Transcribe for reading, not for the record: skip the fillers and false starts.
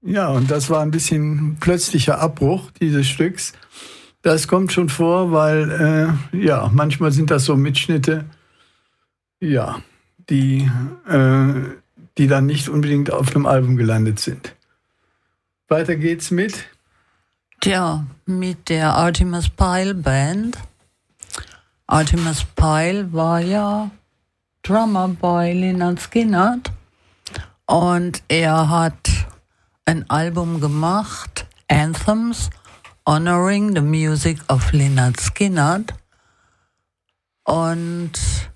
Ja, und das war ein bisschen plötzlicher Abbruch dieses Stücks. Das kommt schon vor, weil manchmal sind das so Mitschnitte, die dann nicht unbedingt auf einem Album gelandet sind. Weiter geht's mit der Artemis Pyle Band. Artemis Pyle war ja Drummer bei Lynyrd Skynyrd und er hat ein Album gemacht, Anthems, Honoring the Music of Lynyrd Skynyrd, und